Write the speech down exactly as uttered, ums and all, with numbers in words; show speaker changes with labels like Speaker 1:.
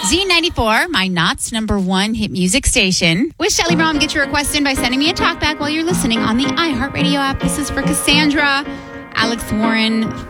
Speaker 1: Z ninety-four, my Knott's number one hit music station. With Shelly Rom, get your request in by sending me a talkback while you're listening on the iHeartRadio app. This is for Cassandra, Alex Warren,